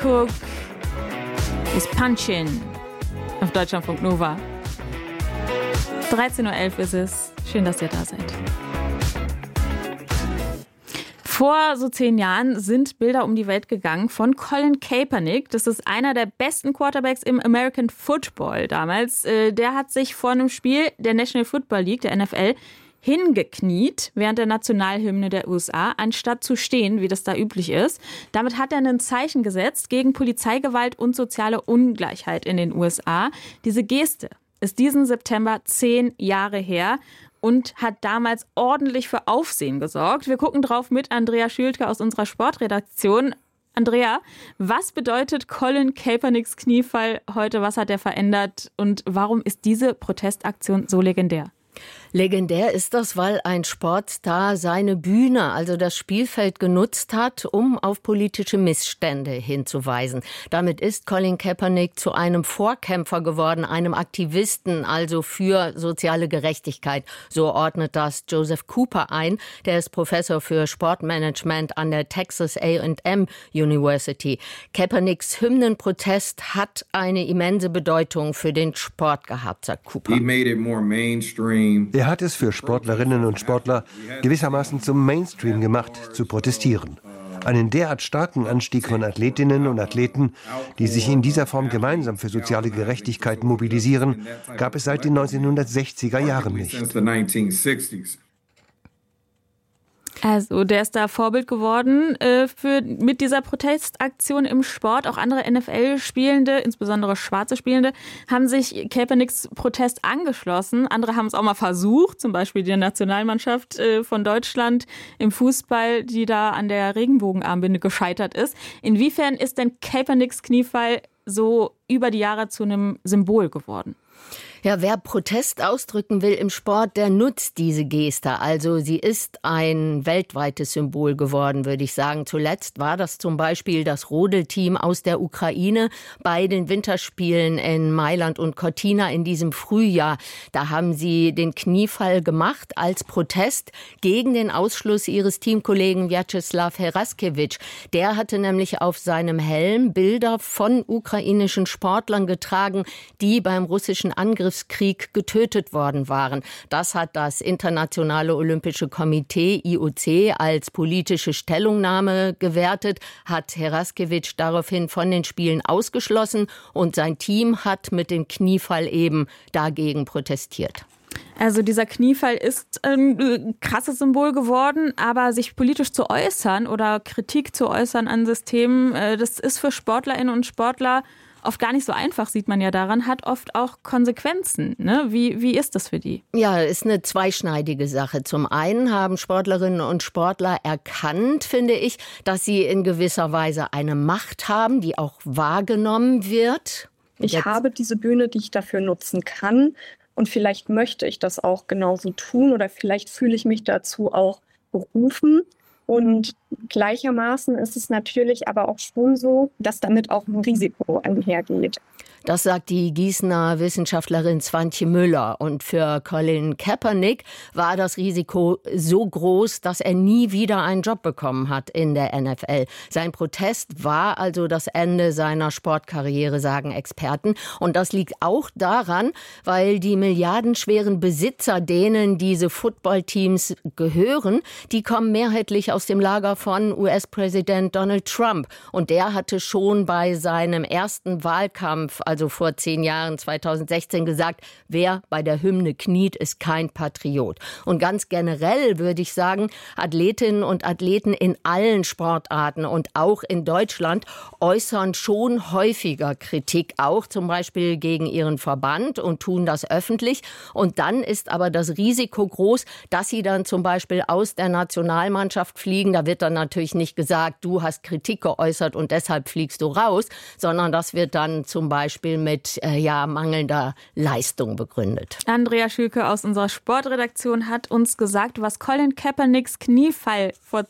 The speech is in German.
Cook is Punchin' auf Deutschlandfunk Nova. 13.11 Uhr ist es. Schön, dass ihr da seid. Vor so 10 Jahren sind Bilder um die Welt gegangen von Colin Kaepernick. Das ist einer der besten Quarterbacks im American Football damals. Der hat sich vor einem Spiel der National Football League, der NFL, hingekniet während der Nationalhymne der USA, anstatt zu stehen, wie das da üblich ist. Damit hat er ein Zeichen gesetzt gegen Polizeigewalt und soziale Ungleichheit in den USA. Diese Geste ist diesen September 10 Jahre her und hat damals ordentlich für Aufsehen gesorgt. Wir gucken drauf mit Andrea Schülke aus unserer Sportredaktion. Andrea, was bedeutet Colin Kaepernicks Kniefall heute? Was hat er verändert? Und warum ist diese Protestaktion so legendär? Legendär ist das, weil ein Sportstar seine Bühne, also das Spielfeld, genutzt hat, um auf politische Missstände hinzuweisen. Damit ist Colin Kaepernick zu einem Vorkämpfer geworden, einem Aktivisten, also für soziale Gerechtigkeit. So ordnet das Joseph Cooper ein. Der ist Professor für Sportmanagement an der Texas A&M University. Kaepernicks Hymnenprotest hat eine immense Bedeutung für den Sport gehabt, sagt Cooper. Er hat es für Sportlerinnen und Sportler gewissermaßen zum Mainstream gemacht, zu protestieren. Einen derart starken Anstieg von Athletinnen und Athleten, die sich in dieser Form gemeinsam für soziale Gerechtigkeit mobilisieren, gab es seit den 1960er Jahren nicht. Also der ist da Vorbild geworden mit dieser Protestaktion im Sport. Auch andere NFL-Spielende, insbesondere schwarze Spielende, haben sich Kaepernicks Protest angeschlossen. Andere haben es auch mal versucht, zum Beispiel die Nationalmannschaft von Deutschland im Fußball, die da an der Regenbogenarmbinde gescheitert ist. Inwiefern ist denn Kaepernicks Kniefall so über die Jahre zu einem Symbol geworden? Ja, wer Protest ausdrücken will im Sport, der nutzt diese Geste. Also sie ist ein weltweites Symbol geworden, würde ich sagen. Zuletzt war das zum Beispiel das Rodelteam aus der Ukraine bei den Winterspielen in Mailand und Cortina in diesem Frühjahr. Da haben sie den Kniefall gemacht als Protest gegen den Ausschluss ihres Teamkollegen Vjacheslav Heraskevich. Der hatte nämlich auf seinem Helm Bilder von ukrainischen Sportlern getragen, die beim russischen Angriffskrieg getötet worden waren. Das hat das Internationale Olympische Komitee IOC als politische Stellungnahme gewertet, hat Heraskevich daraufhin von den Spielen ausgeschlossen und sein Team hat mit dem Kniefall eben dagegen protestiert. Also dieser Kniefall ist ein krasses Symbol geworden, aber sich politisch zu äußern oder Kritik zu äußern an Systemen, das ist für Sportlerinnen und Sportler oft gar nicht so einfach, sieht man ja daran, hat oft auch Konsequenzen. Ne? Wie ist das für die? Ja, ist eine zweischneidige Sache. Zum einen haben Sportlerinnen und Sportler erkannt, finde ich, dass sie in gewisser Weise eine Macht haben, die auch wahrgenommen wird. Ich habe diese Bühne, die ich dafür nutzen kann. Und vielleicht möchte ich das auch genauso tun oder vielleicht fühle ich mich dazu auch berufen. Und gleichermaßen ist es natürlich aber auch schon so, dass damit auch ein Risiko einhergeht. Das sagt die Gießener Wissenschaftlerin Swantje Müller. Und für Colin Kaepernick war das Risiko so groß, dass er nie wieder einen Job bekommen hat in der NFL. Sein Protest war also das Ende seiner Sportkarriere, sagen Experten. Und das liegt auch daran, weil die milliardenschweren Besitzer, denen diese Footballteams gehören, die kommen mehrheitlich aus dem Lager von US-Präsident Donald Trump. Und der hatte schon bei seinem ersten Wahlkampf, also vor 10 Jahren, 2016, gesagt, wer bei der Hymne kniet, ist kein Patriot. Und ganz generell würde ich sagen, Athletinnen und Athleten in allen Sportarten und auch in Deutschland äußern schon häufiger Kritik, auch zum Beispiel gegen ihren Verband und tun das öffentlich. Und dann ist aber das Risiko groß, dass sie dann zum Beispiel aus der Nationalmannschaft fliegen. Da wird dann natürlich nicht gesagt, du hast Kritik geäußert und deshalb fliegst du raus, sondern das wird dann zum Beispiel mit mangelnder Leistung begründet. Andrea Schülke aus unserer Sportredaktion hat uns gesagt, was Colin Kaepernicks Kniefall vor